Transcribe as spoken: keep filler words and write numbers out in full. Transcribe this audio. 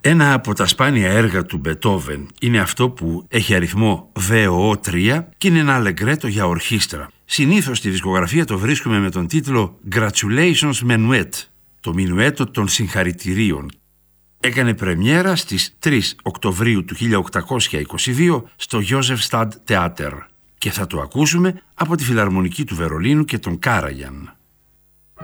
Ένα από τα σπάνια έργα του Μπετόβεν είναι αυτό που έχει αριθμό βι ο ο τρία και είναι ένα αλεγκρέτο για ορχήστρα. Συνήθως στη δισκογραφία το βρίσκουμε με τον τίτλο Gratulations Menuet, το μινουέτο των συγχαρητηρίων. Έκανε πρεμιέρα στις τρεις Οκτωβρίου του χίλια οκτακόσια είκοσι δύο στο Josefstadt Theater και θα το ακούσουμε από τη Φιλαρμονική του Βερολίνου και τον Κάραγιαν.